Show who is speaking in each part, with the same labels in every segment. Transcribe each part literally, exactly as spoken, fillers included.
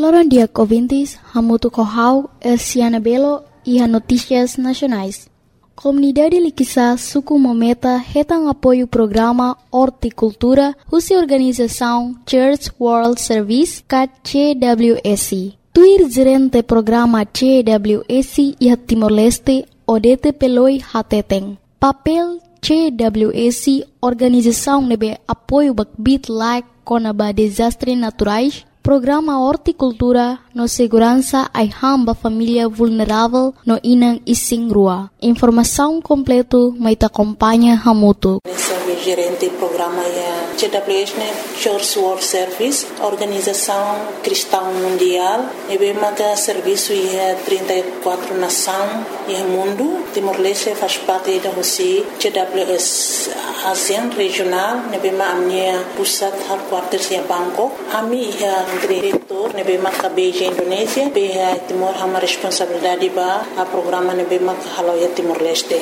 Speaker 1: Loron dia ouvintes, Hamutu Kohau, Elsiana Belo e a Notícias Nacionais. Comunidade Liquissa Suku Mometa retam apoio o programa Horticultura, cuja organização Church World Service, C W S. Tuir gerente programa C W S e a Timor-Leste, Odete Peloi Hateteng. Papel C W S, organização nebe apoio bakbit like conaba desastres naturais, programa Horticultura no segurança ai hamba família vulnerável no inang ising rua. Informação completo mai ta acompanha Hamutu.
Speaker 2: Sou gerente do programa C W S, Church World Service, organização cristã mundial. E bem maga serviço e trinta e quatro nações e mundo. Timor-Leste faz parte da Rússia. C W S ASEAN regional. E bem maga minha pusat headquarters em Bangkok. Ami é diretor, ne bem maga Beijing Indonésia. Bem Timor hama responsabilidade ba a programa ne bem maga haloia Timor-Leste.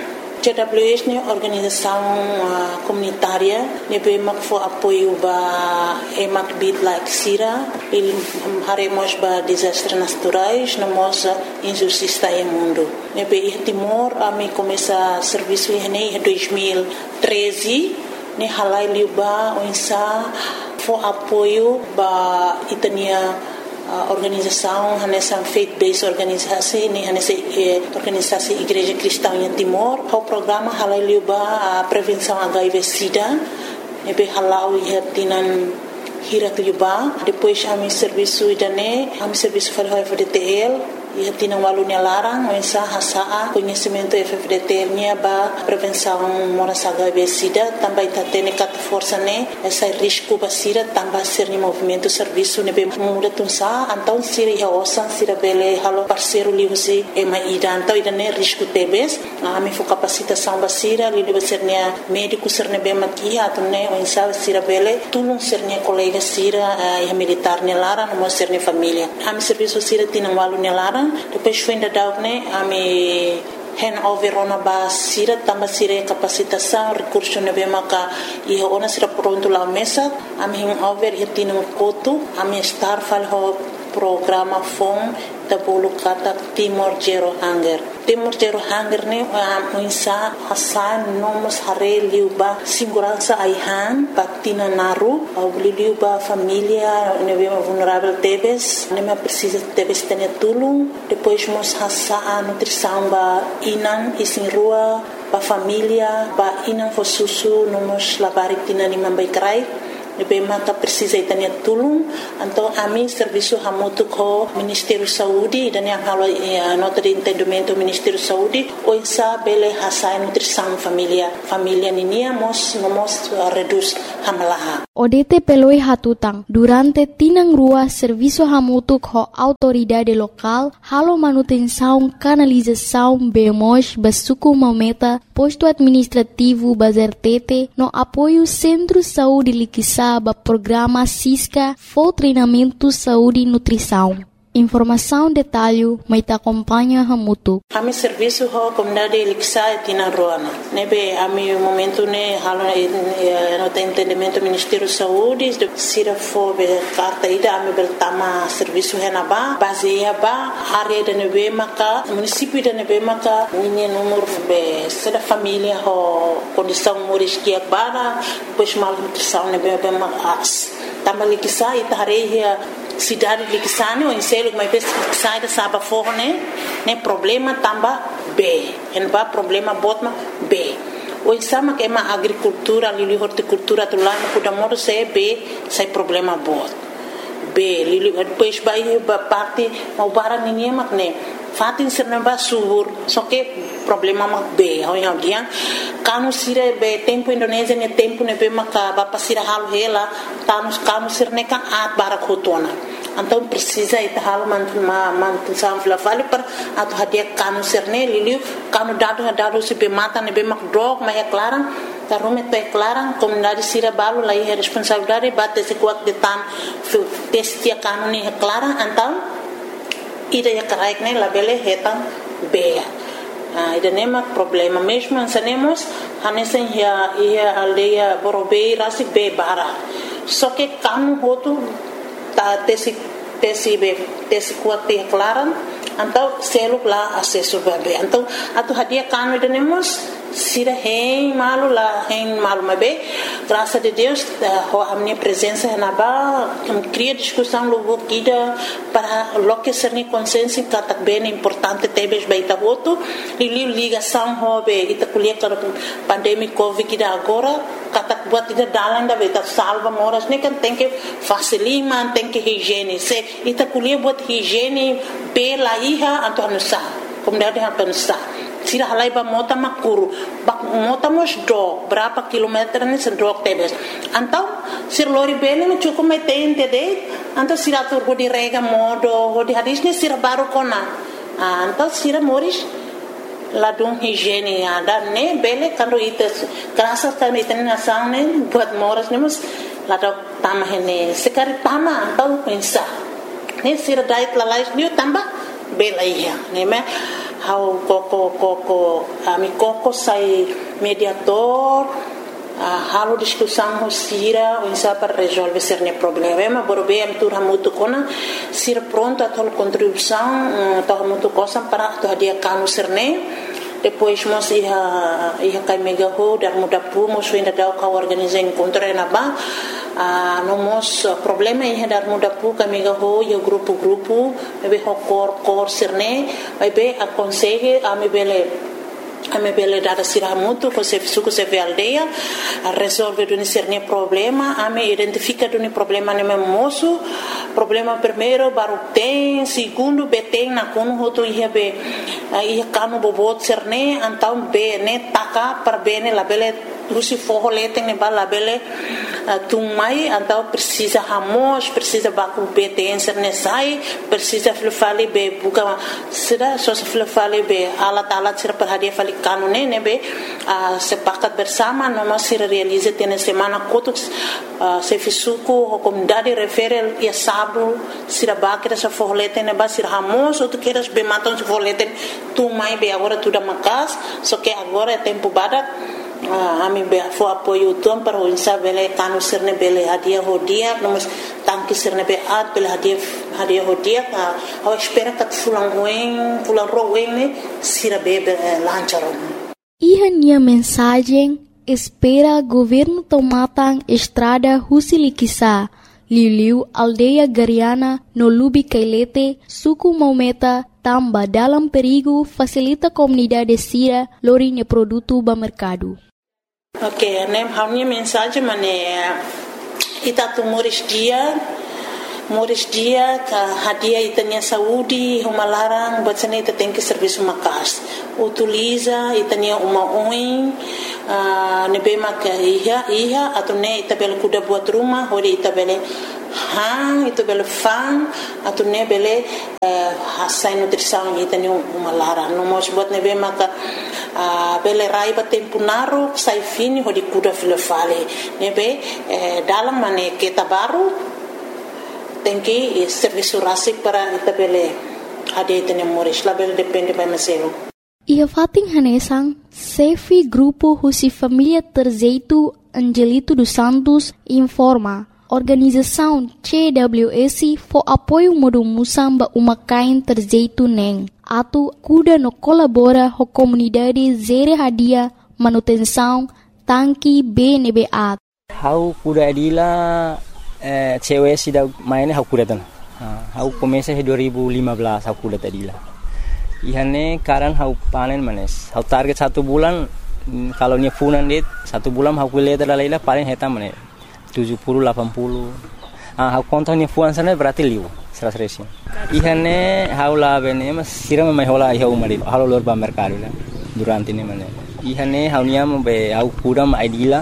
Speaker 2: C W S é organização uh, comunitária, ne bem maga for apoio ba emak bit like Sira, ele haremos ba desastres naturais, na moça injustiça em mundo. Ne bem Timor a me começa serviço em dois mil e treze, ne halai liuba onsa for apoio ba itania uh, organização nessa faith-based organisasi ni nessa eh, organisasi Igreja Cristã em Timor. O programa halai liuba a prevenção H I V/SIDA, nebe halau ia tinan hirat liuba. Depois a mi serviço idane, a mi serviço falou F D T L. E tinha um aluno larang, mensa hasa conhecimento F D T L nya ba prevenção moras H I V/SIDA, também tá tendo cat força né, essa risco ba sira também ser ni movimento serviço ne bem muda tunsa, então sira ia osan sira bele halo parceiro liusi e mai ida, então ida ne risco tebes, a mi fo capacitação ba sira li de ser ne médico ser ne bem maki atu ne mensa sira bele tulung ser ne colega sira e militar ne larang mo ser ne família. A mi serviço sira tinha um aluno larang. Depois foi ainda dar né a me handover ona ba sira tamba sira capacitação recurso ne be maka e ona sira pronto lá mesa a me handover e tinha um coto a me estar fal ho programa fom da bolo kata Timor Zero Hunger. Timor Zero Hunger ne a insa hasan nomos hare liuba segurança aihan patina naru au liuba família ne be vulnerável tebes ne me precisa tebes ter tulung depois mos hasa a nutrição ba inan isin rua ba família ba inan fo susu nomos labari tina ni mambai krai ne be maka precisa itania tulung então a mim serviço hamutu ko Ministério Saúde dan yang halo nota de entendimento Ministério Saúde o insa bele hasa nutrição família família ninia mos nomos reduz hamalaha.
Speaker 1: Odete peloi hatutang durante tinang rua serviço hamutu ko autoridade local halo manutenção canalização bemos basuku mameta posto administrativo bazertete no apoio Centro Saúde Liquissa ba programa Cisca for treinamento saúde e nutrição. Informação detalhe mai ta acompanha Hamutu.
Speaker 2: Ami serviço ho comunidade Liquissa tina roana. Nebe ami momento ne halo no entendimento Ministério Saúde de sira fo be carta ida ami beltama serviço henaba baseia ba área de nebe maka município de nebe maka ninha número be sera família ho condição moriskia bara depois mal nutrição nebe be mas tamba Liquissa ita hareia cidade de Liquissane, o enselo que mais sai da saba forne, né problema tamba B, en ba problema botma B. O insama que é uma agricultura, ali horticultura do lá no cuidamento se B, sai problema bot. B, li depois vai ba parte, o bara ninguém mak né. Fatin serna ba subur, só que problema mak B, ho yang dia, kanu sire be tempo Indonesia ne tempo ne be maka ba pasira hal hela, tanus kanu sirne kan at bara kotona. Então precisa ita hal man ma man sam flavali per atu hadia kanu sirne liliu kanu dadu dadu se be mata ne be mak drog ma ya klaran tarume te klaran comunidade sira balu lai responsabilidade bate se kuat de tan testia kanu ni klaran então ida ya karaik ne labele hetan bea. Ah, ida nema problema mesmo ansanemos hanesen ya ia aldeia borobe rasi be bara. Só que kanu hotu ta tesi tesi be tesi kuat te klaran então seluk lá acesso bebê então atu hadia kanu denemos sira hein malu lá hein malu mabe graças a Deus a minha presença na ba cria discussão logo guida para loque ser ni consciência que tá bem importante tebes baita voto e ligação hobe ita kuliah para pandemia covid que agora kata buat ida dalan da beta salva moras ne kan tem que facilima tem que higiene se ita kuliah buat higiene pela iha atau nusa como dia dia pensa sira halai ba mota makuru bak mota mos do berapa kilometer ni sedok tebes antau sir lori bele me cukup metente de antau sira tur go di rega modo go di hadis ni sira baru kona antau sira moris ladung higiene ada ne bele kando ites graças a ita nação ne buat moras nemos ladok tama hene sekari tama antau pensa ne sira dait lalais ni tambah bela ia ne me how koko koko ami koko sai mediador halo discussão sira insa para resolver cerne problema borbe am tur hamutu kona sir pronto a tol contribuição to hamutu cosa para to dia kanu cerne depois mos ia ia kai mega ho dar muda pu mos ainda da ka organizar encontro na ba a no mos problema ia dar muda pu ka mega ho yo grupo grupo be ho cor cor cerne vai be aconselhe a me bele a me bele dada sira muito com se suco se ve aldeia a resolver do cerne problema a me identifica do problema ne moço problema primeiro baru tem segundo beteng na kono hoto ia be ia kanu bobot cerne então be ne taka para bene la bele rusi forro lete ne bala bele tumai então precisa ramos precisa baku beteng cerne sai precisa fale be buka sira só se fale be ala tala sira para dia fale kanu ne ne be sepakat bersama noma sira realiza tene semana kotos se fisuku a comunidade refere ia sábado sira bakira sa forro lete ne ba sira ramos ou tu queres be matam se forro lete tu mai be agora tudo macas só que agora é tempo bada a mim be fo apoio tom para o insa bele kanu serne bele hadia hodia nós tanque serne be at bele hadia hadia hodia a espera que fulan ruim fulan ruim ne sira be lancharon
Speaker 1: Ia nia mensagem espera governo tomatang estrada Husilikisa Liliu aldeia Gariana no Lubi Kailete suku Maumeta tamba dalam perigo facilita comunidade sira lorinya produto ba mercado.
Speaker 2: Ok, né, a minha mensagem mané ita tu moris dia moris dia ka hadia itanya saúde uma larang buat sana ita tem que serviço makas utiliza itanya uma oin uh, nebe mak iha iha atau ne ita bel kuda buat rumah hori ita bele hang ita bele fan atau ne bele uh, hasai nutrição itanya uma larang no mos buat nebe mak uh, bele raiba tempo naru sai fini hori kuda file fale nebe uh, dalam mane kita baru tem que serviço rasik para itabele ade tene moris label depende by maselo.
Speaker 1: Ia fating hanesang Sefi Grupo Husi Família Terzeito Angelito dos Santos informa organização C W S for apoio modo musamba uma kain terzeito neng atu kuda no colabora ho comunidade zere hadia manutenção tanki B N B A.
Speaker 3: How kuda adila Eh, cewek sudah mainnya aku kuda tan. Aku komesa dua ribu lima belas aku kuda tadi lah. Ihane karan aku panen manes. Aku target satu bulan kalau nya funan dit satu bulan aku lihat ada laila paling heta manes tujuh puluh delapan puluh. Ah aku kontak nya fuan sana berarti liu seratus resi. Ihane aku lah bene mas siram mai hola iha umari. Halo lor ba mercado lah. Durante ini manes. Ihane aku nya be aku kuda ma idila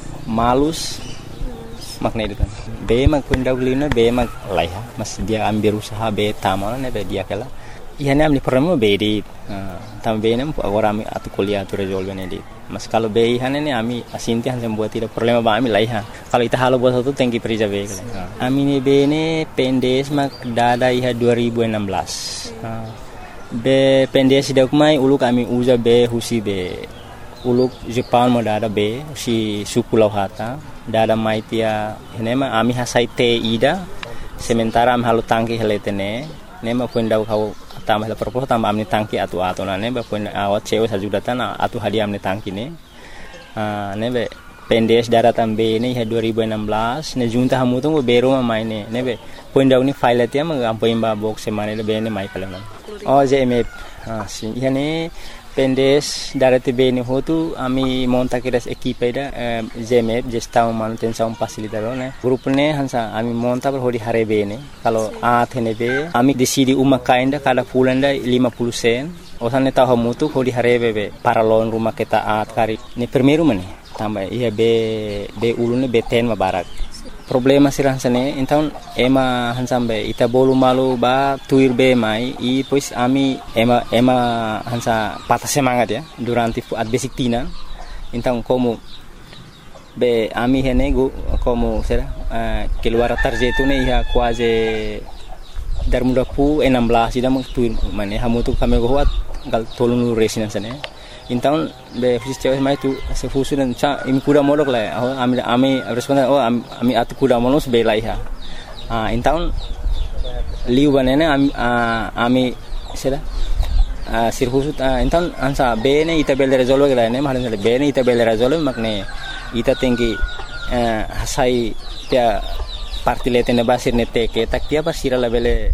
Speaker 3: malus makna itu kan be mak pendahulunya be mak laiha mas dia ambil usaha be tamal ne be dia kala ihane amni program be di tam be nem agora ami atu kuliah tu resolve ne di mas kalau be ihane ne ami asinti han buat tidak problema ba ami laiha kalau ita halo buat satu tengki perija be kala ami ne be ne pendes mak dada iha dua ribu enam belas be pendes dak mai ulu kami uza be husi be uluk Jepang mo dada be si suku lauhata dada maitia henema ami hasai te ida sementara am halu tangki heletene ne ma pun dau kau tambah la propos tambah amni tangki atu atu na ne ba pun awat cewe sajudatan atu hadi amni tangki ne ah ne be pendes daratan be ne dua ribu enam belas ne junta hamu tu bero ma mai ne ne be pun dau ni file tia ma ampoin ba box semane le be ne mai kala oh J M F ah si yani pendes darate be ne hotu ami monta kiras equipe da J M F gestão manutenção facilitador ne grup ne hansa ami monta per hodi hare be ne kalau a thene be ami decidi uma kainda kada fulanda lima puluh sen osane tahu mutu hodi hare be paralon rumah kita at kari ne primeiro mane tambah iya be be ulune be ten ma barak problema sirah sane então ema hansambe ita bolu malu ba tuir be mai i pois ami ema ema hansa patah semangat ya durante at basic tina então como be ami hene go como será uh, keluar tarjetu ne ia quase dar muda pu enam belas ida mo tuir mane hamu tu kami go wat gal tolunu resina sane então be fiz cewek mai tu se fusu dan cha im kuda modok la oh ami ami responden oh ami atu kuda monos be lai ha ah então liu banene ami ami sera ah sir fusu então ansa be ne ita bel resolve la ne malan be ne ita bel resolve makne ita tinggi hasai dia parti letene basir ne teke tak dia basira la bele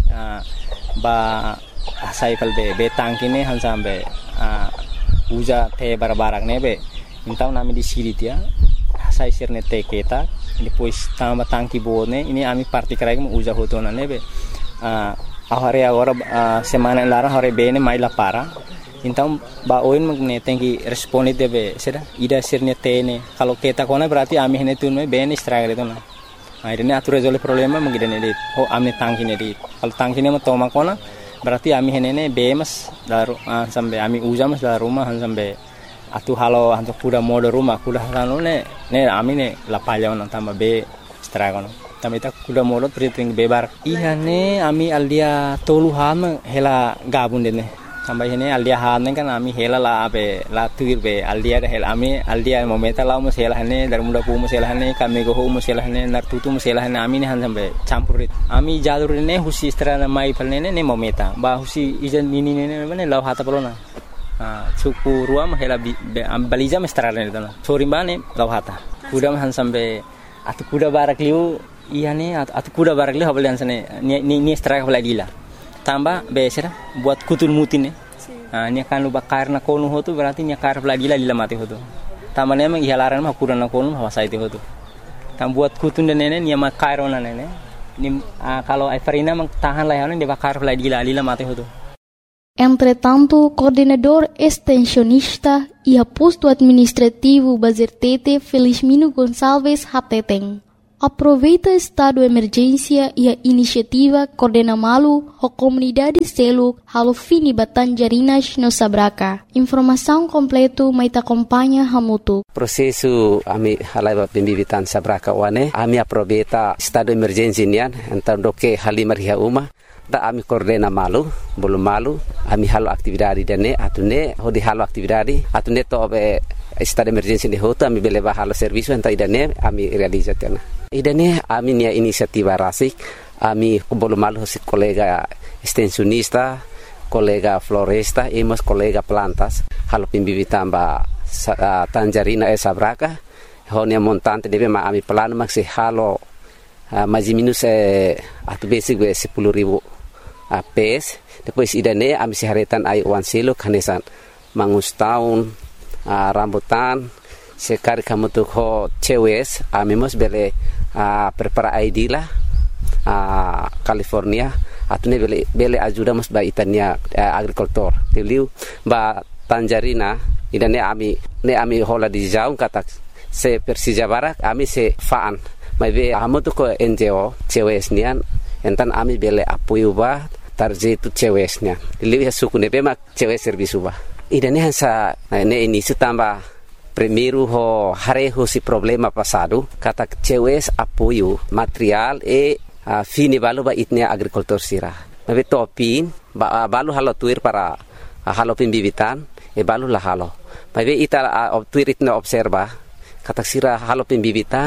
Speaker 3: ba hasai kal be be tangkine hansa be uja te barbarak nebe então nami di siri dia sai sirne te keta depois tamba tangki bone ini ami parti krai mo uja hotona nebe a ahare agora semana lara hore bene mai la para então ba oin magne tengi responde debe sera ida sirne tene kalau keta kona berarti ami hene tunme bene struggle itu na akhirnya atur resolve problema mengidane di oh ami tangki ne di kalau tangki ne mo toma kona berarti ami henene bemas daru uh, sampai ami uja mas dalam rumah sampai atu halo untuk kuda mode rumah kuda halo ne ne ami ne lapalya on tambah be stragono tambah ita kuda mode priting bebar iya ne ami aldia tolu ham hela gabun dene tambah hene aldia han kan ami hela la be la tuir be aldia da hela ami aldia momenta la mo hela hene dar muda pu mo hela hene kami go ho mo hela hene nar tutu mo hela hene ami ne han sampai campurit ami jadur ne husi strana mai palne ne momenta ba husi ijan nini ne ne law hata polona ah suku ruam hela baliza me strana ne dana sori bane law hata kuda han sampai atu kuda barak liu iya ne atu kuda barak liu habalian sane ni ni straka baladila tambah besera buat kutul mutin ne ah nya kan lu bakar na konu hotu berarti nya kar lagi la mati hotu tamane emang ihalaran mah kuran na konu hawasa itu hotu tam buat kutun dan nene nya makar ona nene ni kalau Everina mang tahan lah de bakar lagi la mati hotu.
Speaker 1: Entretanto, coordenador extensionista e posto administrativo Bazertete Felizmino Gonçalves Hateteng aproveita estado de emergência e a iniciativa Coordena Malu, a comunidade selo halo fini Batanjarinas no Sabraca. Informação completo mai te acompanha Hamutu.
Speaker 4: Processo ami halai pembibitan Sabraca wane ami aproveita estado de emergência nian então do que halimar ria uma da ami Coordena Malu bolu malu ami halo aktividade dane atune hodi halo aktividade atune to be estado de emergência de hoto ami beleva halo serviço então idane ami realizatena idane ami nia inisiativa rasik ami bolu malu hosi kolega extensionista kolega floresta e mas kolega plantas halo pembibitan ba uh, Tanjarina e Sabraca honia montante deve ma ami plano maxi halo uh, mais minus eh, atu basic we sepuluh ribu uh, pes depois idane ami siharetan ai wan silo kanesan mangus tahun uh, rambutan sekali kamu tuh ho cewes ami mos bele uh, prepara I D lah uh, California atune bele bele ajuda mos ba itania uh, agricultor tiliu ba Tanjarina idane ami ne ami hola di jaung kata se Persija Barak ami se faan mai be amo tu ko N G O cewes nian entan ami bele apoio ba tarjetu cewes nian liu suku ne be mak cewes servisu ba idane hansa ne ini tamba primeiro ho hareho si problema passado kata cewes apoio material e uh, fini balu ba itnia agricultor sira mai be topin ba balu halo tuir para uh, halo pembibitan e balu la halo mai be ita uh, tuir itna observa kata sira halo pembibitan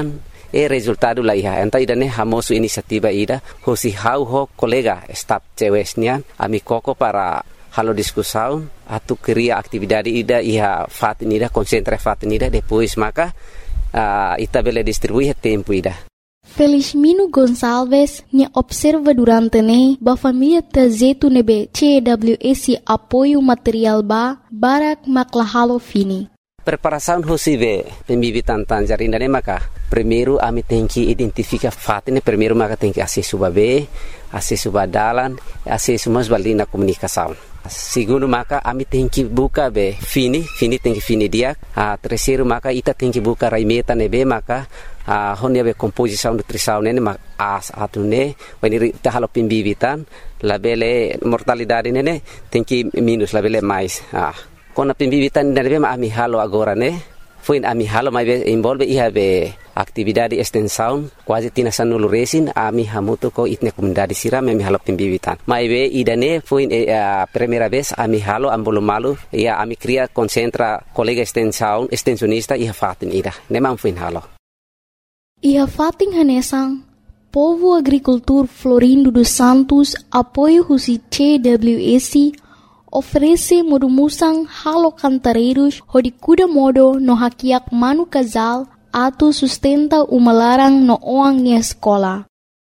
Speaker 4: e resultado la iha enta idane hamosu inisiativa ida hosi hau ho kolega staf cewesnya ami koko para halo discussão atu cria atividade ida iha fatin ida concentra fatin ida depois maka uh, ita bele distribuir tempo ida.
Speaker 1: Felizmino Gonçalves ne observa durante ne ba família tazetu nebe C W S apoio material ba barak maklahalo fini.
Speaker 4: Preparação hosive pembibitan tanjar indane maka primeiro ami tem que identificar fatine primeiro maka tem que acesso babe acesso badalan acesso mas balina comunicação. Segundo maka ami tem que buka be fini fini tem que fini dia a terceiro maka ita tem que buka raimeta nebe maka a honia be composição nutrição nene mak as atune when ita halo pembibitan labele mortalidade nene tem que minus labele mais ah kona pembibitan nene be ami halo agora ne foi ami halo mai be involve iha be atividade extensão quase tina sanulu resin ami hamuto ko itne comunidade siram ami halo pembibitan mai be idane foi a primeira vez ami halo ambolo malu ia ami cria concentra colega extensão extensionista iha fatin ida nemam foi halo
Speaker 1: iha fatin hanesang Povo Agricultor Florindo dos Santos apoio husi C W S oferece modumusang halo cantareiros hodi kuda modo no hakiak manu casal atu sustenta uma larang no oang ni escola.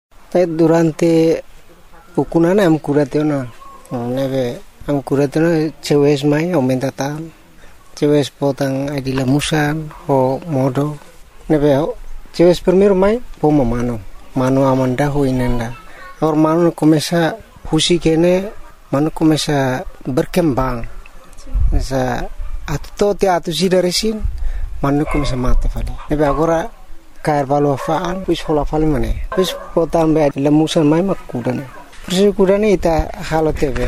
Speaker 5: Durante ukunana am kuratena neve am kuratena cewes mai aumenta tan cewes potang adila musan ho modo neve cewes primeiro mai poma mano mano amanda ho inenda or mano começa husi kene mano começa berkembang sa atto te atu sidaresin mano começa mate fali nebe agora cair valo faan pus hola fali mane pus potam be lemusan mai makudane persi kudane ita halo tebe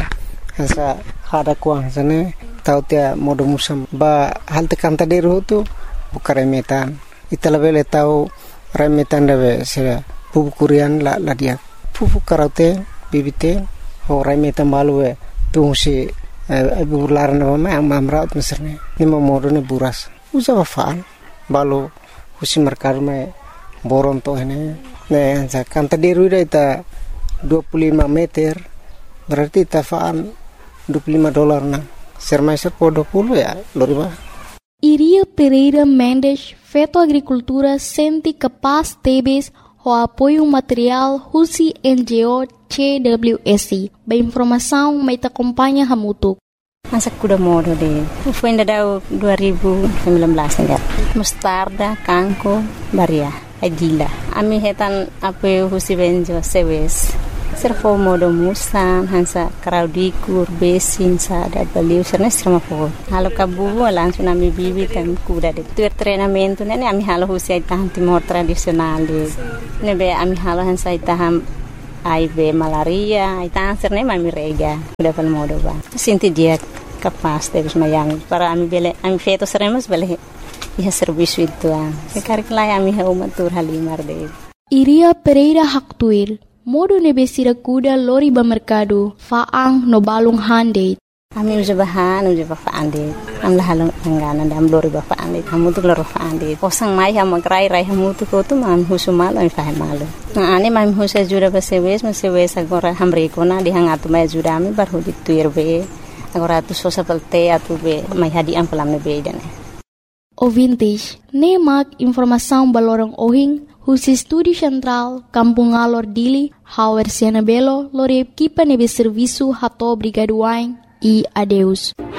Speaker 5: sa hada kuang sane tau te modo musam ba halte kanta deru tu bukare metan ita lebele tau remetan debe se pupu kurian la la dia pupu karate bibite ho remetan balue tungsi ibu laran nama am amrat meserne ni modo ne buras usa faan balu husi merkar me boron to hene ne sa kanta deru ita dua puluh lima meter berarti tafaan dua puluh lima dolar na sermaiser po dua puluh ya loriba.
Speaker 1: Iria Pereira Mendes feto agricultura senti capaz tebes o apoio material husi N G O C W S. Ba informação mai ta acompanha hamutuk.
Speaker 6: Masa kuda modo de foi ainda dua ribu sembilan belas enggak mustarda kangko baria adila ami hetan apoio husi benjo sewes servo modo musan hansa kraudikur besin sa da baliu serna serma po halo kabu langsung ami bibi tam kuda de tu treinamento nene ami halo husi tahan timor tradisional de nebe ami halo hansa taham A I V malaria ita serne mami rega kuda pal modo ba sinti dia capaz de mayami para ami bele ami feto seremos bele iha serviço itu sekarang lai ami ha umatur halimar de
Speaker 1: Iria Pereira Haktuil modo nebesira kuda lori ba mercado faang no balung hande
Speaker 6: ami uja bahan uja ba faande am la halong angana dam lori ba faande kamu tu lori faande posang mai ha magrai rai hamu tu ko tu mam husumal ai fa malu na ani mam husa jura ba sewes ma sewes agora hamre ko na di hangatu mai jura ami bar hudi tuir be agora tu sosa pelte atu be mai hadi am pelam be dane
Speaker 1: o vintage ne mak informação balorong ohing husi Estúdio Central, Kampung Alor Dili, Hauer Siana Belo, lori equipa nebe serviço hato brigaduain e adeus.